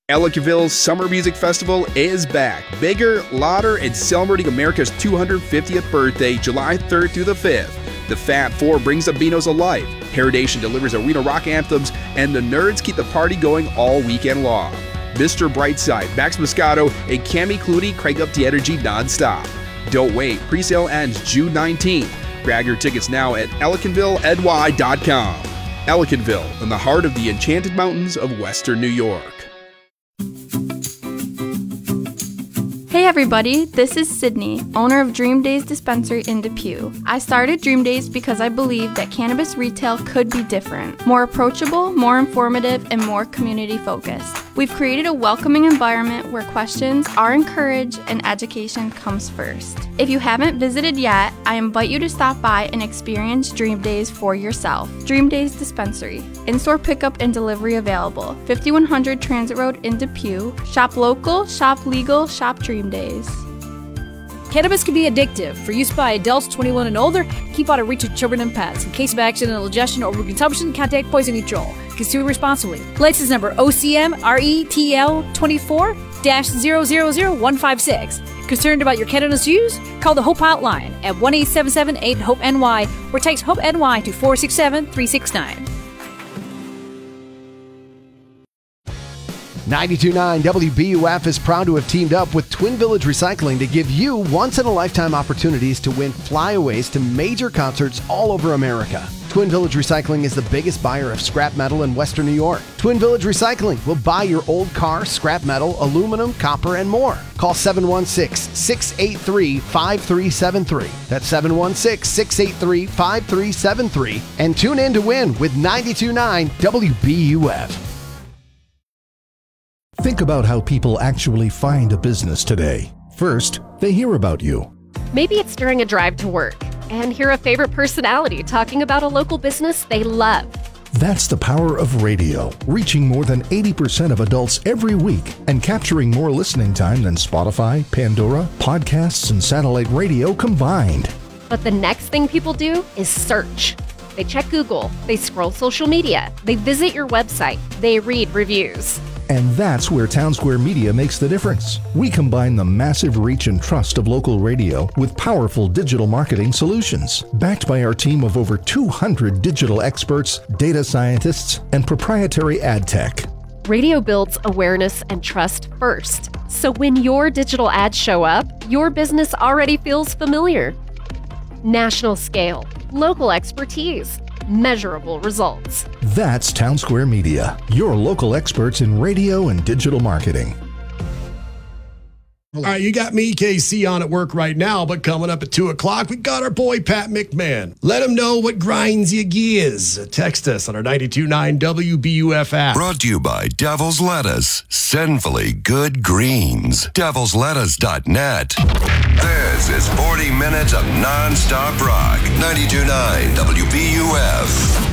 Ellicottville's Summer Music Festival is back. Bigger, louder, and celebrating America's 250th birthday, July 3rd through the 5th. The Fab Four brings the Beanos alive. Heredation delivers arena rock anthems, and the Nerds keep the party going all weekend long. Mr. Brightside, Max Moscato, and Cammy Clooney crank up the energy nonstop. Don't wait, presale ends June 19th. Grab your tickets now at EllicottvilleNY.com. Ellicottville, in the heart of the Enchanted Mountains of Western New York. Hey everybody, this is Sydney, owner of Dream Days Dispensary in Depew. I started Dream Days because I believed that cannabis retail could be different, more approachable, more informative, and more community focused. We've created a welcoming environment where questions are encouraged and education comes first. If you haven't visited yet, I invite you to stop by and experience Dream Days for yourself. Dream Days Dispensary. In-store pickup and delivery available. 5100 Transit Road in Depew. Shop local, shop legal, shop Dream Days. Cannabis can be addictive. For use by adults 21 and older, keep out of reach of children and pets. In case of accidental ingestion or overconsumption, contact Poison Control. Consume responsibly. License number OCM RETL 24-000156. Concerned about your cannabis use? Call the Hope Hotline at 1-877-8-HOPE-NY or text HOPE-NY to 467-369. 92.9 WBUF is proud to have teamed up with Twin Village Recycling to give you once-in-a-lifetime opportunities to win flyaways to major concerts all over America. Twin Village Recycling is the biggest buyer of scrap metal in Western New York. Twin Village Recycling will buy your old car, scrap metal, aluminum, copper, and more. Call 716-683-5373. That's 716-683-5373. And tune in to win with 92.9 WBUF. Think about how people actually find a business today. First, they hear about you. Maybe it's during a drive to work and hear a favorite personality talking about a local business they love. That's the power of radio, reaching more than 80% of adults every week and capturing more listening time than Spotify, Pandora, podcasts, and satellite radio combined. But the next thing people do is search. They check Google, they scroll social media, they visit your website, they read reviews. And that's where Townsquare Media makes the difference. We combine the massive reach and trust of local radio with powerful digital marketing solutions, backed by our team of over 200 digital experts, data scientists, and proprietary ad tech. Radio builds awareness and trust first. So when your digital ads show up, your business already feels familiar. National scale, local expertise, measurable results. That's Townsquare Media, your local experts in radio and digital marketing. All right, you got me, KC, on at work right now, but coming up at 2 o'clock, we got our boy, Pat McMahon. Let him know what grinds your gears. Text us on our 92.9 WBUF app. Brought to you by Devil's Lettuce. Sinfully good greens. Devil'sLettuce.net. This is 40 minutes of nonstop rock. 92.9 WBUF.